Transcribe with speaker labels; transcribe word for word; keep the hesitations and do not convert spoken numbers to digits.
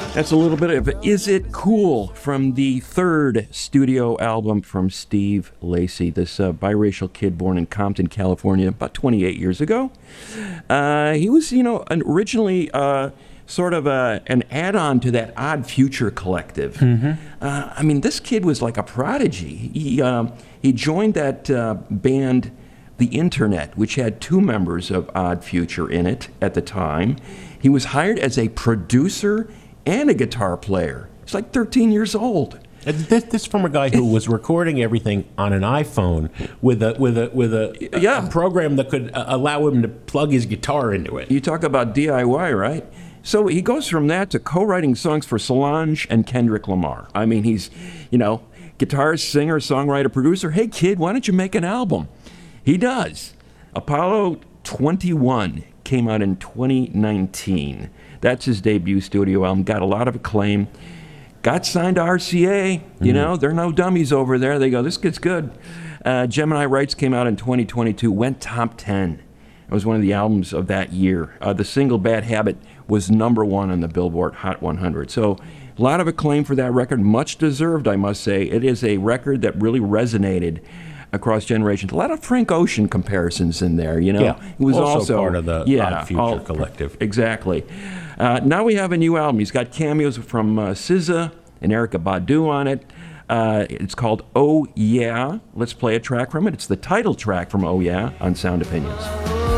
Speaker 1: That's a little bit of Is It Cool from the third studio album from Steve Lacy, this uh, biracial kid born in Compton, California, about twenty-eight years ago. Uh, he was, you know, an originally uh, sort of a, an add-on to that Odd Future collective. Mm-hmm. Uh, I mean, this kid was like a prodigy. He, um, he joined that uh, band, The Internet, which had two members of Odd Future in it at the time. He was hired as a producer and a guitar player. He's like thirteen years old.
Speaker 2: And This, this from a guy who was recording everything on an iPhone with a with a with a,
Speaker 1: Yeah.
Speaker 2: a program that could uh, allow him to plug his guitar into it.
Speaker 1: You talk about D I Y, right? So he goes from that to co-writing songs for Solange and Kendrick Lamar. I mean, he's, you know, guitarist, singer, songwriter, producer. Hey, kid, why don't you make an album? He does. Apollo twenty-one came out in twenty nineteen. That's his debut studio album. Got a lot of acclaim. Got signed to R C A. You
Speaker 2: Mm-hmm.
Speaker 1: know, they're no dummies over there. They go, this kid's good. Uh, Gemini Rights came out in twenty twenty-two. Went top ten. It was one of the albums of that year. Uh, the single Bad Habit was number one on the Billboard Hot one hundred. So a lot of acclaim for that record. Much deserved, I must say. It is a record that really resonated across generations. A lot of Frank Ocean comparisons in there, you know.
Speaker 2: Yeah,
Speaker 1: It was
Speaker 2: also
Speaker 1: also,
Speaker 2: part of the
Speaker 1: yeah,
Speaker 2: Odd Future
Speaker 1: all-
Speaker 2: collective.
Speaker 1: Exactly. Uh, now we have a new album. He's got cameos from uh, S Z A and Erykah Badu on it. Uh, it's called Oh Yeah. Let's play a track from it. It's the title track from Oh Yeah on Sound Opinions.